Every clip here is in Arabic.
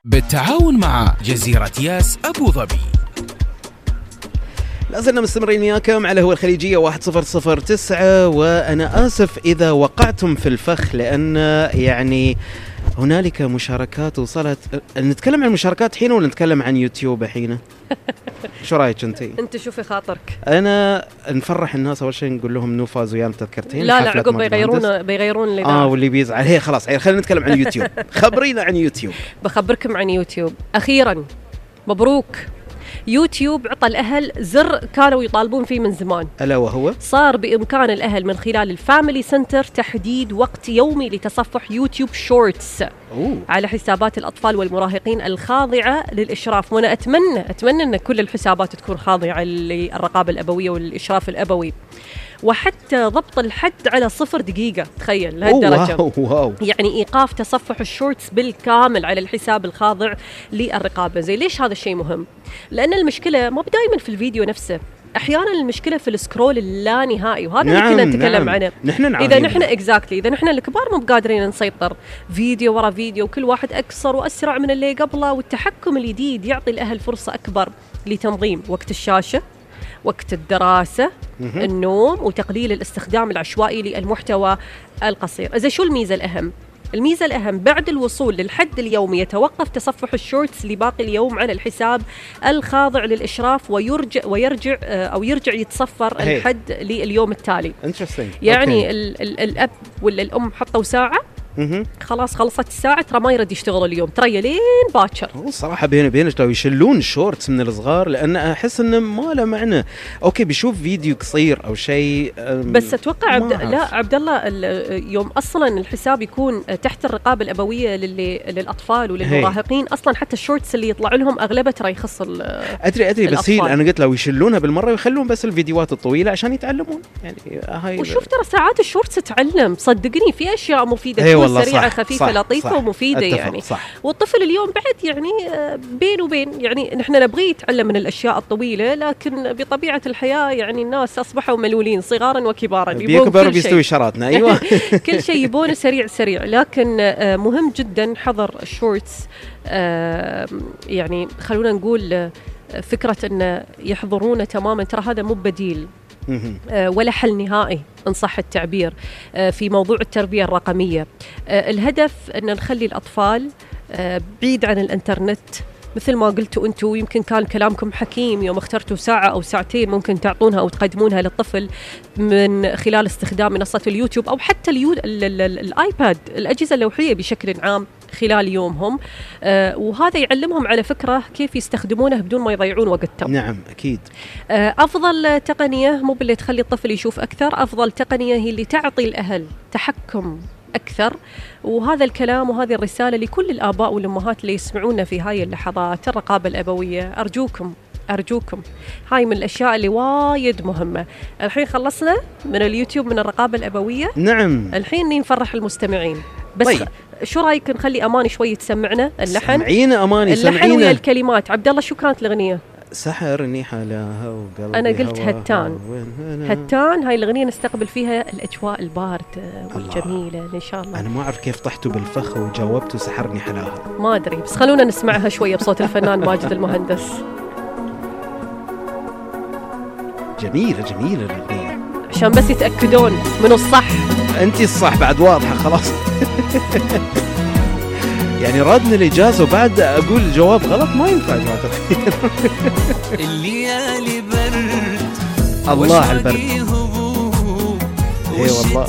بالتعاون مع جزيرة ياس أبو ظبي. لازلنا مستمرين وياكم على هو الخليجية 1009. وأنا آسف إذا وقعتم في الفخ، لأن يعني هنالك مشاركات وصلت. نتكلم عن المشاركات حين ولا نتكلم عن يوتيوب حين؟ شو رايك انت شوفي خاطرك. انا نفرح الناس اول شيء نقول لهم انه فازوا ويانا تذكرتين. لا عقب بيغيرون الاذاعه. واللي بيزعل هي خلاص. خلينا نتكلم عن يوتيوب. خبرينا عن يوتيوب. بخبركم عن يوتيوب. اخيرا مبروك، يوتيوب عطى الأهل زر كانوا يطالبون فيه من زمان، ألا وهو صار بإمكان الأهل من خلال الفاميلي سنتر تحديد وقت يومي لتصفح يوتيوب شورتس على حسابات الأطفال والمراهقين الخاضعة للإشراف. وأنا أتمنى أن كل الحسابات تكون خاضعة للرقابة الأبوية والإشراف الأبوي، وحتى ضبط الحد على 0 دقيقة. تخيل لهالدرجة. واو. يعني إيقاف تصفح الشورتس بالكامل على الحساب الخاضع للرقابة. زي ليش هذا الشيء مهم؟ لأن المشكلة مو دائما في الفيديو نفسه، أحيانا المشكلة في السكرول اللانهائي، وهذا اللي كنا نتكلم عنه. إذا نحن الكبار مو بقادرين نسيطر، فيديو ورا فيديو كل واحد أقصر وأسرع من اللي قبله، والتحكم الجديد يعطي الأهل فرصة أكبر لتنظيم وقت الشاشة، وقت الدراسة، النوم، وتقليل الاستخدام العشوائي للمحتوى القصير. إذا شو الميزة الأهم؟ الميزة الأهم بعد الوصول للحد اليومي يتوقف تصفح الشورتس لباقي اليوم عن الحساب الخاضع للإشراف، ويرجع يتصفر الحد لليوم التالي. يعني الأب ولا الأم حطوا ساعة، خلاص خلصت الساعة، ترى ما يرد يشتغل اليوم، ترى لين باكر. الصراحة بيني وبينك لو يشلون الشورتس من الصغار، لأن أحس إنه ما له معنى. أوكي بيشوف فيديو قصير أو شيء، بس أتوقع عبد الله يوم أصلا الحساب يكون تحت الرقابة الأبوية للأطفال وللمراهقين، أصلا حتى الشورتس اللي يطلع لهم أغلبها ترى يخص أدري بس هي أنا قلت لو يشلونها بالمرة ويخلون بس الفيديوهات الطويلة عشان يتعلمون. يعني هاي وشوف ترى ساعات الشورتس تتعلم، صدقني في أشياء مفيدة، سريعة خفيفة لطيفة ومفيدة. يعني والطفل اليوم بعد يعني بين وبين، يعني نحن نبغي يتعلم من الأشياء الطويلة، لكن بطبيعة الحياة يعني الناس أصبحوا ملولين صغارا وكبارا، بيكبروا بيستوي شراتنا. أيوة. كل شيء يبون سريع، لكن مهم جدا حظر الشورتس. يعني خلونا نقول فكرة أن يحضرونه تماما، ترى هذا مو بديل ولا حل نهائي إن صح التعبير في موضوع التربية الرقمية. الهدف أن نخلي الأطفال بعيد عن الإنترنت، مثل ما قلتوا أنتوا. يمكن كان كلامكم حكيم يوم اخترتوا ساعة أو ساعتين ممكن تعطونها أو تقدمونها للطفل من خلال استخدام منصة اليوتيوب، أو حتى الآيباد، الأجهزة اللوحية بشكل عام خلال يومهم. وهذا يعلمهم على فكرة كيف يستخدمونه بدون ما يضيعون وقتهم. نعم أكيد. أفضل تقنية مو باللي تخلي الطفل يشوف أكثر، أفضل تقنية هي اللي تعطي الأهل تحكم أكثر. وهذا الكلام وهذه الرسالة لكل الآباء والأمهات اللي يسمعونا في هاي اللحظات. الرقابة الأبوية أرجوكم هاي من الأشياء اللي وايد مهمة. الحين خلصنا من اليوتيوب، من الرقابة الأبوية. نعم. الحين نفرح المستمعين. بس طيب. شو رايك نخلي أماني شوي تسمعنا اللحن؟ سمعينا أماني، اللحن ويا الكلمات. عبد الله شو كانت الأغنية؟ سحرني حلاها وقلبي. أنا قلت هتان. هاي الأغنية نستقبل فيها الأجواء الباردة والجميلة إن شاء الله. أنا ما أعرف كيف طحتوا بالفخ وجاوبتوا سحرني حلاها، ما أدري، بس خلونا نسمعها شوية بصوت الفنان ماجد المهندس. جميلة الأغنية، عشان بس يتأكدون منو الصح. أنتي الصح بعد، واضحة خلاص. يعني رادنا الإجازة وبعد أقول الجواب غلط، ما ينفع. الليالي برد، الله على البرد. اي والله.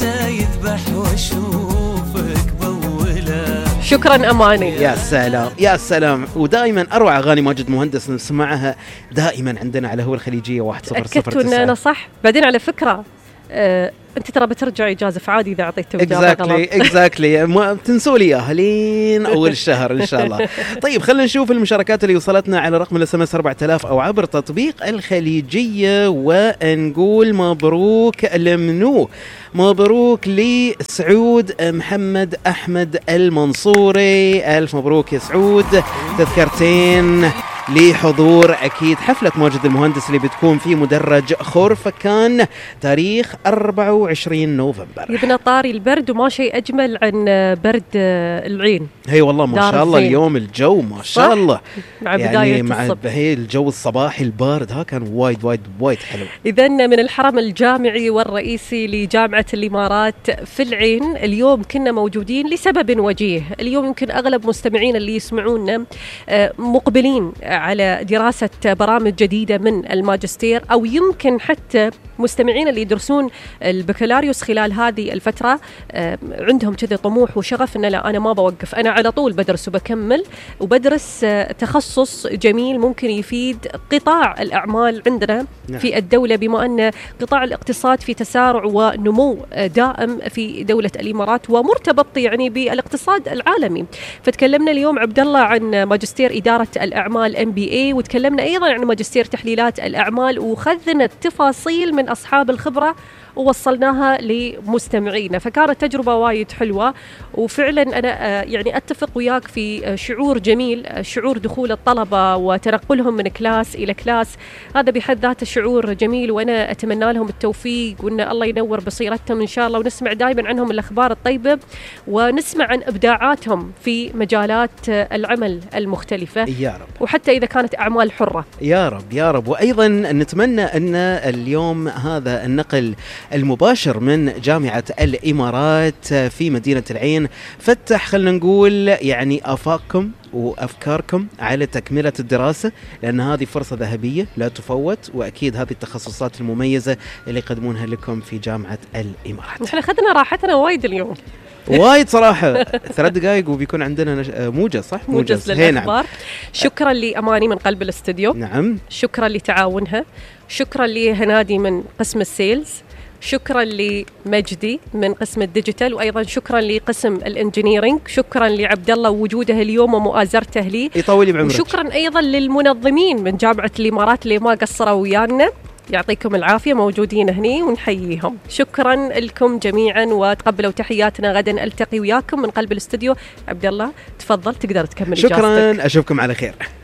شكرا أماني. يا سلام. ودائما أروع أغاني ماجد مهندس نسمعها دائما عندنا على هو الخليجية 1009. أكدتوا أن أنا صح. بعدين على فكرة أنت ترى بترجع إجازة عادي إذا أعطيت إجابة غلط. exactly. ما تنسوا لي إياها لين أول الشهر إن شاء الله. طيب خلينا نشوف المشاركات اللي وصلتنا على رقم الSMS 4000 أو عبر تطبيق الخليجية، ونقول مبروك لمنو. مبروك لسعود محمد أحمد المنصوري، ألف مبروك يا سعود، تذكرتين لحضور أكيد حفلة ماجد المهندس اللي بتكون في مدرج خورفكان تاريخ 24 نوفمبر. يبنى طاري البرد وما شيء أجمل عن برد العين. هي والله ما شاء الله اليوم الجو ما شاء الله مع يعني بداية مع الصبح. هي الجو الصباحي البارد ها كان وايد حلو. إذن من الحرم الجامعي والرئيسي لجامعة الإمارات في العين اليوم كنا موجودين لسبب وجيه. اليوم يمكن أغلب مستمعين اللي يسمعونا مقبلين على دراسة برامج جديدة من الماجستير، أو يمكن حتى مستمعين اللي يدرسون البكالوريوس خلال هذه الفترة عندهم كذا طموح وشغف إن لا أنا ما بوقف، أنا على طول بدرس وبكمل وبدرس تخصص جميل ممكن يفيد قطاع الأعمال عندنا في الدولة، بما أن قطاع الاقتصاد في تسارع ونمو دائم في دولة الإمارات ومرتبط يعني بالاقتصاد العالمي. فتكلمنا اليوم عبد الله عن ماجستير إدارة الأعمال MBA، وتكلمنا أيضا عن ماجستير تحليلات الأعمال، وخذنا التفاصيل من أصحاب الخبرة ووصلناها لمستمعينا. فكانت تجربة وايد حلوة، وفعلا أنا يعني أتفق وياك في شعور جميل، شعور دخول الطلبة وتنقلهم من كلاس إلى كلاس، هذا بحد ذاته شعور جميل، وأنا أتمنى لهم التوفيق وأن الله ينور بصيرتهم إن شاء الله، ونسمع دائما عنهم الأخبار الطيبة ونسمع عن إبداعاتهم في مجالات العمل المختلفة يا رب، وحتى إذا كانت أعمال حرة. يا رب يا رب. وأيضا نتمنى أن اليوم هذا النقل المباشر من جامعة الإمارات في مدينة العين فتح خلنا نقول يعني آفاقكم وأفكاركم على تكملة الدراسة، لأن هذه فرصة ذهبية لا تفوت، وأكيد هذه التخصصات المميزة اللي يقدمونها لكم في جامعة الإمارات. نحن أخذنا راحتنا وايد اليوم وايد صراحة 3 دقائق وبيكون عندنا موجز، صح؟ موجز للأخبار. نعم. شكرا لأماني من قلب الاستوديو. نعم. شكرا لتعاونها، شكرا لهنادي من قسم السيلز، شكرا لمجدي من قسم الديجيتال، وايضا شكرا لقسم الانجينيرينج، شكرا لعبد الله ووجوده اليوم ومؤازرته لي، يطول بعمرك. وشكرا ايضا للمنظمين من جامعة الامارات اللي ما قصروا ويانا، يعطيكم العافية، موجودين هني ونحييهم. شكرا لكم جميعا وتقبلوا تحياتنا. غدا التقي وياكم من قلب الاستوديو. عبد الله تفضل تقدر تكمل. شكرا، اشوفكم على خير.